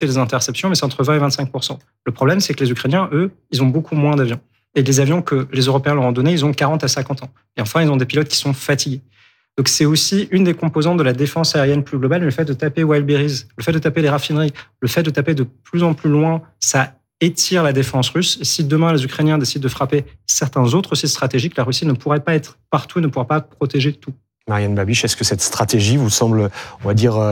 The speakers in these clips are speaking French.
des interceptions, mais c'est entre 20 et 25%. Le problème, c'est que les Ukrainiens, eux, ils ont beaucoup moins d'avions. Et les avions que les Européens leur ont donnés, ils ont 40 à 50 ans. Et enfin, ils ont des pilotes qui sont fatigués. Donc, c'est aussi une des composantes de la défense aérienne plus globale, le fait de taper Wildberries, le fait de taper les raffineries, le fait de taper de plus en plus loin, ça étire la défense russe. Et si demain, les Ukrainiens décident de frapper certains autres sites stratégiques, la Russie ne pourrait pas être partout et ne pourra pas protéger tout. Marianne Babiš, est-ce que cette stratégie vous semble, on va dire,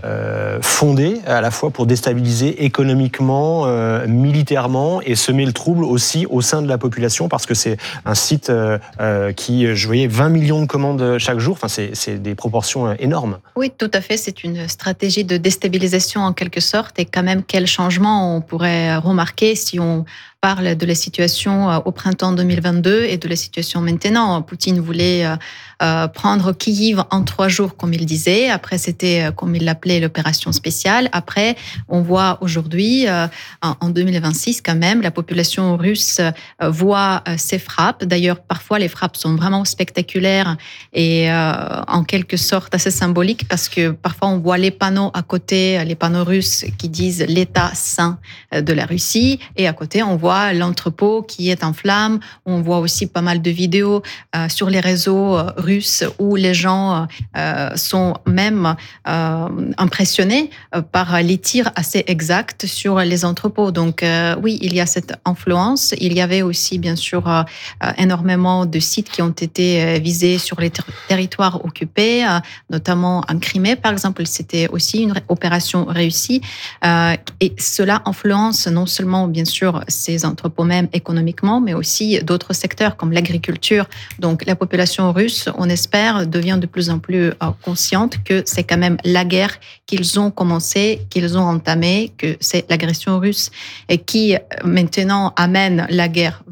fondée à la fois pour déstabiliser économiquement, militairement et semer le trouble aussi au sein de la population, parce que c'est un site qui, je voyais, 20 millions de commandes chaque jour, enfin, c'est des proportions énormes. Oui, tout à fait, c'est une stratégie de déstabilisation en quelque sorte, et quand même quel changement on pourrait remarquer si on parle de la situation au printemps 2022 et de la situation maintenant. Poutine voulait prendre Kyiv en 3 jours, comme il disait. Après, c'était, comme il l'appelait, l'opération spéciale. Après, on voit aujourd'hui, en 2026, quand même, la population russe voit ces frappes. D'ailleurs, parfois, les frappes sont vraiment spectaculaires et en quelque sorte assez symboliques, parce que parfois, on voit les panneaux à côté, les panneaux russes qui disent l'État saint de la Russie, et à côté, on voit l'entrepôt qui est en flammes. On voit aussi pas mal de vidéos sur les réseaux russes où les gens sont même impressionnés par les tirs assez exacts sur les entrepôts. Donc oui, il y a cette influence. Il y avait aussi bien sûr énormément de sites qui ont été visés sur les territoires occupés, notamment en Crimée par exemple. C'était aussi une opération réussie et cela influence non seulement bien sûr ces entrepôts même économiquement, mais aussi d'autres secteurs comme l'agriculture. Donc la population russe, on espère, devient de plus en plus consciente que c'est quand même la guerre qu'ils ont commencé, qu'ils ont entamée, que c'est l'agression russe et qui maintenant amène la guerre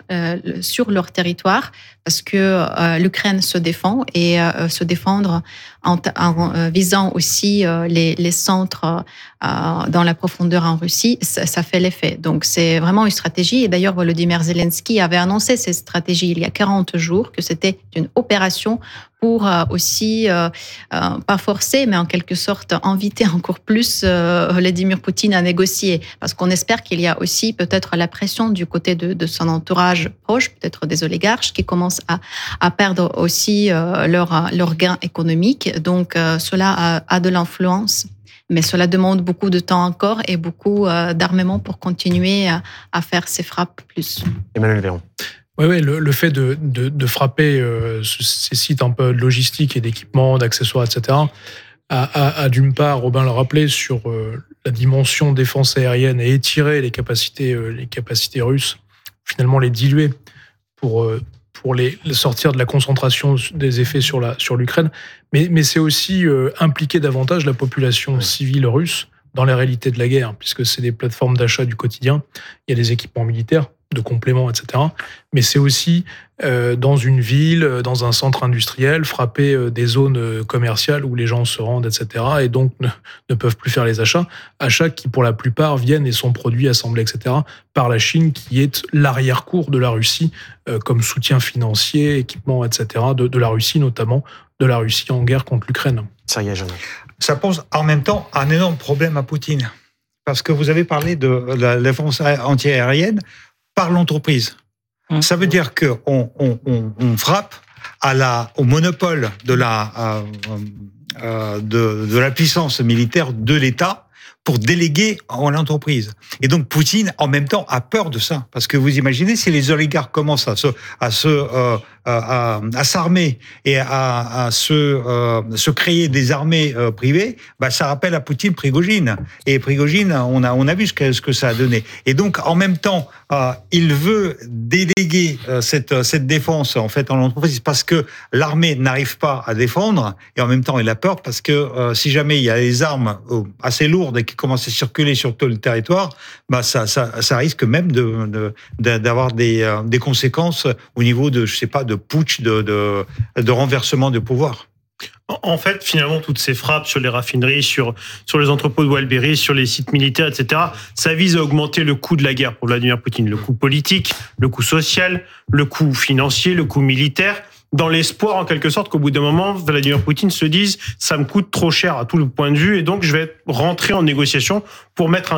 sur leur territoire, parce que l'Ukraine se défend et se défendre en visant aussi les centres dans la profondeur en Russie, ça fait l'effet. Donc c'est vraiment une stratégie. Et d'ailleurs, Volodymyr Zelensky avait annoncé cette stratégie il y a 40 jours, que c'était une opération pour aussi, pas forcer, mais en quelque sorte inviter encore plus Vladimir Poutine à négocier. Parce qu'on espère qu'il y a aussi peut-être la pression du côté de son entourage proche, peut-être des oligarches qui commencent à perdre aussi leurs gains économiques. Donc cela a de l'influence. Mais cela demande beaucoup de temps encore et beaucoup d'armement pour continuer à faire ces frappes plus. Emmanuel Véron. Oui, le fait de frapper ces sites un peu logistiques et d'équipements, d'accessoires, etc., a d'une part, Robin l'a rappelé, sur la dimension défense aérienne et étirer les capacités russes, finalement les diluer pour les sortir de la concentration des effets sur l'Ukraine. Mais c'est aussi impliquer davantage la population civile russe dans la réalité de la guerre, puisque c'est des plateformes d'achat du quotidien, il y a des équipements militaires, de compléments, etc. Mais c'est aussi dans une ville, dans un centre industriel, frapper des zones commerciales où les gens se rendent, etc. Et donc ne peuvent plus faire les achats. Achats qui, pour la plupart, viennent et sont produits, assemblés, etc. par la Chine, qui est l'arrière-cour de la Russie, comme soutien financier, équipement, etc. de la Russie, notamment de la Russie en guerre contre l'Ukraine. Sergueï Janov. Ça pose en même temps un énorme problème à Poutine. Parce que vous avez parlé de la défense antiaérienne par l'entreprise. Ça veut dire qu'on frappe au monopole de la puissance militaire de l'État pour déléguer à l'entreprise. Et donc Poutine, en même temps, a peur de ça. Parce que vous imaginez, si les oligarques commencent à s'armer et à se créer des armées privées, ça rappelle à Poutine Prigojine. Et Prigojine, on a vu ce que ça a donné. Et donc, en même temps, il veut déléguer cette défense en fait en l'entreprise parce que l'armée n'arrive pas à défendre, et en même temps, il a peur parce que si jamais il y a des armes assez lourdes et qui commencent à circuler sur tout le territoire, ça risque même d'avoir des conséquences au niveau de, je sais pas, de putsch, de renversement de pouvoir. En fait, finalement, toutes ces frappes sur les raffineries, sur les entrepôts de Wildberries, sur les sites militaires, etc., ça vise à augmenter le coût de la guerre pour Vladimir Poutine. Le coût politique, le coût social, le coût financier, le coût militaire, dans l'espoir, en quelque sorte, qu'au bout d'un moment, Vladimir Poutine se dise « ça me coûte trop cher à tout le point de vue et donc je vais rentrer en négociation pour mettre un